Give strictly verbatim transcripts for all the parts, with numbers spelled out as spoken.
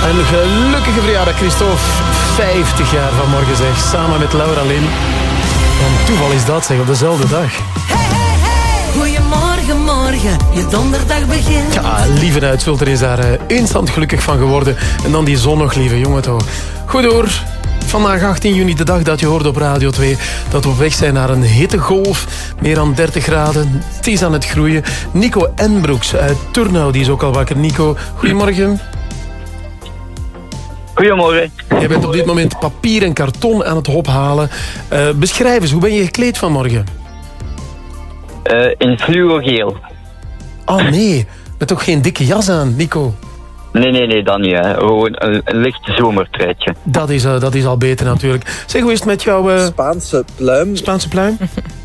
Een gelukkige verjaardag, Christophe. vijftig jaar vanmorgen, zeg. Samen met Laura Lin. En toeval is dat, zeg, op dezelfde dag. Hey, hey, hey. Goedemorgen, morgen. Je donderdag begint. Ja, lieve Uitzulter is daar uh, instant gelukkig van geworden. En dan die zon nog, lieve jongen toch. Goed hoor. Vandaag achttien juni, de dag dat je hoort op Radio twee... dat we op weg zijn naar een hittegolf. Meer dan dertig graden. Het is aan het groeien. Nico Enbroeks uit Turnhout, die is ook al wakker. Nico, goedemorgen. Goedemorgen. Jij bent op dit moment papier en karton aan het ophalen. Uh, beschrijf eens, hoe ben je gekleed vanmorgen? Uh, in fluogeel. Oh nee, met toch geen dikke jas aan, Nico? Nee, nee, nee, dat niet. Hè. Gewoon een, een licht zomertruitje. Dat is, uh, dat is al beter natuurlijk. Zeg, hoe is het met jouw... Uh... Spaanse pluim. Spaanse pluim?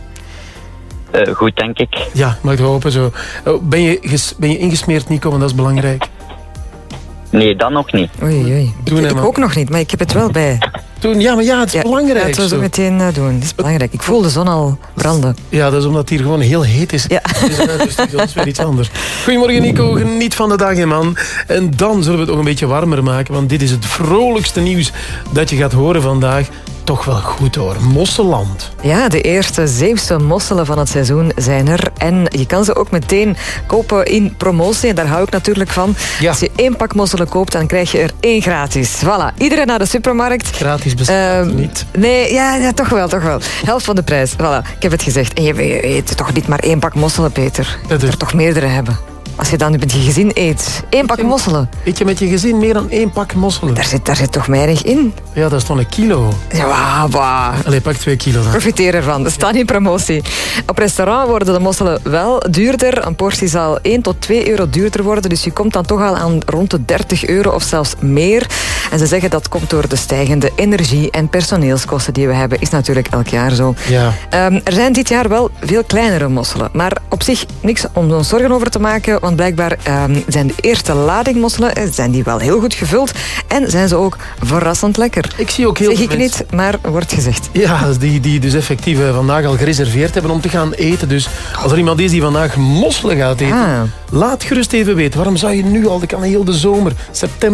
Uh, goed, denk ik. Ja, mag ik hopen zo. Uh, ben, je ges... ben je ingesmeerd, Nico? Want dat is belangrijk. Nee, dat nog niet. Oei, oei. Doen, ik hè, ik ook nog niet, maar ik heb het wel bij. Toen, ja, maar ja, het is ja, belangrijk. Ja, dat zullen we meteen uh, doen. Het is belangrijk. Ik voel de zon al branden. Ja, dat is omdat het hier gewoon heel heet is. Ja. Dus, uh, dus dat is weer iets anders. Goedemorgen, Nico. Geniet van de dag, hè, man. En dan zullen we het nog een beetje warmer maken, want dit is het vrolijkste nieuws dat je gaat horen vandaag. Toch wel goed hoor. Mosseland. Ja, de eerste Zeeuwse mosselen van het seizoen zijn er. En je kan ze ook meteen kopen in promotie. En daar hou ik natuurlijk van. Ja. Als je één pak mosselen koopt, dan krijg je er één gratis. Voilà. Iedereen naar de supermarkt. Gratis bestaat uh, niet. Nee, ja, ja, toch wel, toch wel. Helft van de prijs. Voilà, ik heb het gezegd. En je, je eet toch niet maar één pak mosselen, Peter. Je moet er toch meerdere hebben. Als je dan met je gezin eet. Eén pak mosselen. Eet je met je gezin meer dan één pak mosselen? Daar zit, daar zit toch weinig in? Ja, dat is toch een kilo? Ja, bah. Allee, pak twee kilo dan. Profiteer ervan. Er staan in promotie. Op restaurant worden de mosselen wel duurder. Een portie zal één tot twee euro duurder worden. Dus je komt dan toch al aan rond de dertig euro of zelfs meer. En ze zeggen dat komt door de stijgende energie- en personeelskosten die we hebben. Is natuurlijk elk jaar zo. Ja. Um, er zijn dit jaar wel veel kleinere mosselen. Maar op zich niks om ons zorgen over te maken. Want blijkbaar um, zijn de eerste lading mosselen zijn die wel heel goed gevuld. En zijn ze ook verrassend lekker. Ik zie ook heel zeg veel ik mensen... niet, maar wordt gezegd. Ja, die, die dus effectief vandaag al gereserveerd hebben om te gaan eten. Dus als er iemand is die vandaag mosselen gaat eten, Ah. laat gerust even weten. Waarom zou je nu al, dat kan heel de zomer, september...